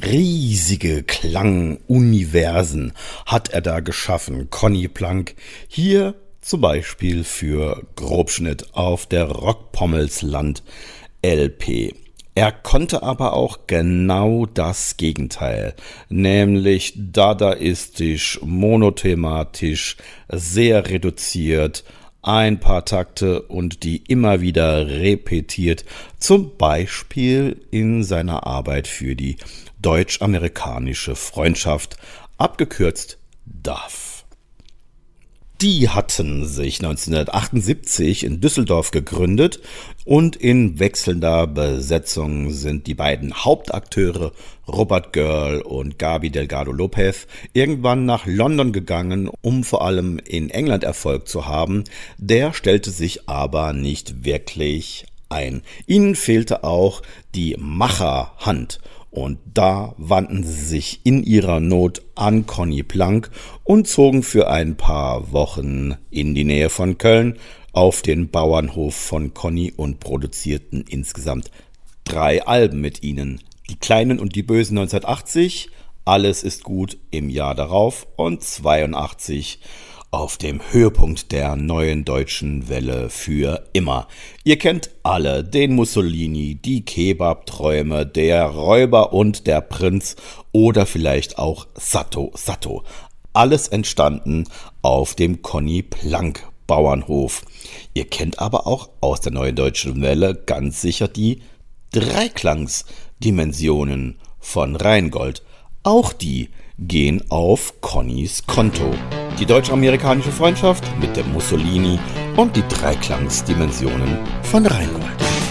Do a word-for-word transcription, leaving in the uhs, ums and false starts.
Riesige Klanguniversen hat er da geschaffen, Conny Plank. Hier zum Beispiel für Grobschnitt auf der Rockpommelsland L P. Er konnte aber auch genau das Gegenteil, nämlich dadaistisch, monothematisch, sehr reduziert, ein paar Takte und die immer wieder repetiert, zum Beispiel in seiner Arbeit für die deutsch-amerikanische Freundschaft, abgekürzt D A F. Die hatten sich neunzehnhundertachtundsiebzig in Düsseldorf gegründet und in wechselnder Besetzung sind die beiden Hauptakteure Robert Girl und Gaby Delgado Lopez irgendwann nach London gegangen, um vor allem in England Erfolg zu haben. Der stellte sich aber nicht wirklich ein. Ihnen fehlte auch die Macherhand. Und da wandten sie sich in ihrer Not an Conny Plank und zogen für ein paar Wochen in die Nähe von Köln auf den Bauernhof von Conny und produzierten insgesamt drei Alben mit ihnen. Die Kleinen und die Bösen neunzehnhundertachtzig, Alles ist gut im Jahr darauf und zweiundachtzig auf dem Höhepunkt der neuen deutschen Welle für immer. Ihr kennt alle den Mussolini, die Kebab-Träume, der Räuber und der Prinz oder vielleicht auch Satto Satto. Alles entstanden auf dem Conny Plank Bauernhof. Ihr kennt aber auch aus der neuen deutschen Welle ganz sicher die Dreiklangsdimensionen von Rheingold. Auch die gehen auf Connys Konto. Die deutsch-amerikanische Freundschaft mit dem Mussolini und die Dreiklangsdimensionen von Rheingold.